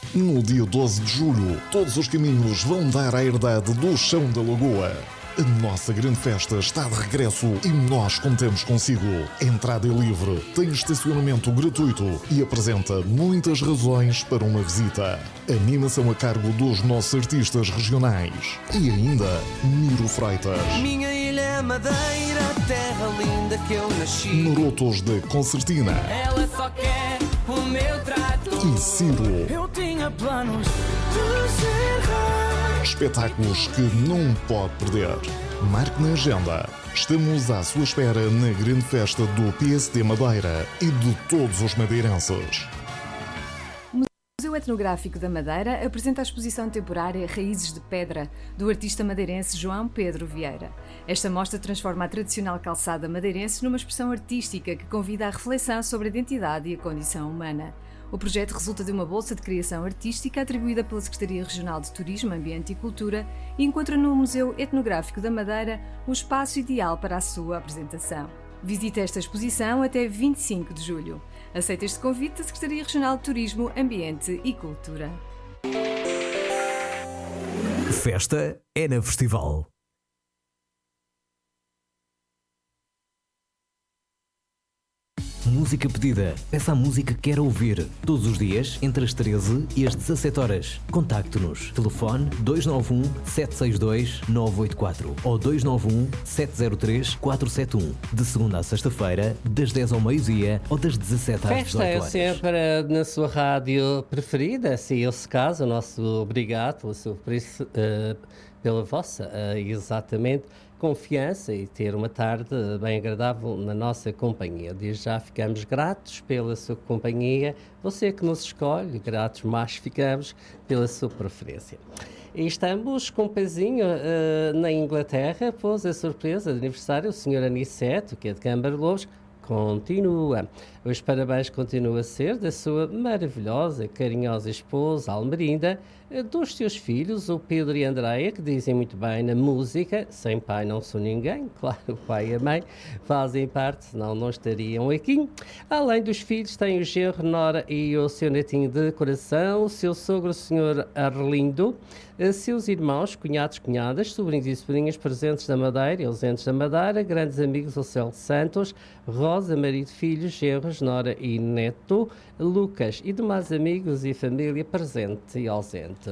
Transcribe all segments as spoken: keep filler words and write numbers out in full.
No dia doze de julho, todos os caminhos vão dar à herdade do Chão da Lagoa. A nossa grande festa está de regresso e nós contamos consigo. Entrada é livre, tem estacionamento gratuito e apresenta muitas razões para uma visita. Animação a cargo dos nossos artistas regionais. E ainda, Miro Freitas. Minha ilha é Madeira, terra linda que eu nasci. Marotos da Concertina. Ela só quer o meu trato. E Ciro. Eu tinha planos de ser rei. Espetáculos que não pode perder. Marque na agenda. Estamos à sua espera na grande festa do P S D Madeira e de todos os madeirenses. O Museu Etnográfico da Madeira apresenta a exposição temporária Raízes de Pedra, do artista madeirense João Pedro Vieira. Esta mostra transforma a tradicional calçada madeirense numa expressão artística que convida à reflexão sobre a identidade e a condição humana. O projeto resulta de uma bolsa de criação artística atribuída pela Secretaria Regional de Turismo, Ambiente e Cultura e encontra no Museu Etnográfico da Madeira o espaço ideal para a sua apresentação. Visite esta exposição até vinte e cinco de julho. Aceita este convite da Secretaria Regional de Turismo, Ambiente e Cultura. Festa é na Festival. Música pedida. Peça a música que quer ouvir. Todos os dias, entre as treze e as dezassete horas. Contacte-nos. Telefone dois nove um, sete seis dois, nove oito quatro ou dois nove um, sete zero três, quatro sete um. De segunda a sexta-feira, das dez ao meio-dia ou das dezassete às Festa dezoito é horas. sempre na sua rádio preferida, se esse caso, o nosso obrigado pela, sua, uh, pela vossa, uh, exatamente, confiança e ter uma tarde bem agradável na nossa companhia. Desde já ficamos gratos pela sua companhia, você que nos escolhe, gratos mais ficamos pela sua preferência. E estamos com um pezinho uh, na Inglaterra, pois a surpresa de aniversário, o senhor Aniceto, que é de Câmara Lobos, continua. Os parabéns continuam a ser da sua maravilhosa, carinhosa esposa, Almerinda, dos seus filhos, o Pedro e a Andreia, que dizem muito bem na música, sem pai não sou ninguém, claro, o pai e a mãe fazem parte, senão não estariam aqui. Além dos filhos, tem o genro Nora e o seu netinho de coração, o seu sogro, o senhor Arlindo, seus irmãos, cunhados, cunhadas, sobrinhos e sobrinhas presentes da Madeira e ausentes da Madeira, grandes amigos, o Céu Santos, Rosa, marido, filhos, genros, Nora e neto, Lucas e demais amigos e família presente e ausente.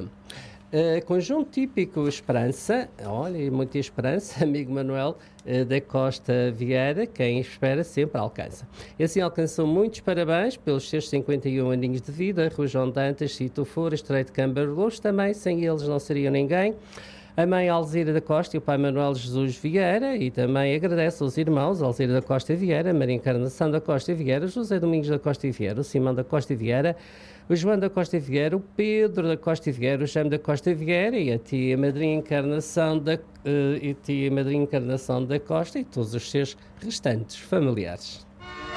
Uh, conjunto típico Esperança, olha, muita esperança, amigo Manuel uh, da Costa Vieira, quem espera sempre alcança. E assim alcançam muitos parabéns pelos seus cinquenta e um aninhos de vida, Rui João Dantas, Cito Fora, Estreito de Câmara Lobos, também sem eles não seriam ninguém. A mãe Alzira da Costa e o pai Manuel Jesus Vieira, e também agradece aos irmãos Alzira da Costa Vieira, Maria Encarnação da Costa Vieira, José Domingos da Costa Vieira, o Simão da Costa Vieira, o João da Costa Vieira, o Pedro da Costa Vieira, o Jaime da Costa Vieira e a tia Madrinha Encarnação da, uh, e tia Madrinha Encarnação da Costa e todos os seus restantes familiares.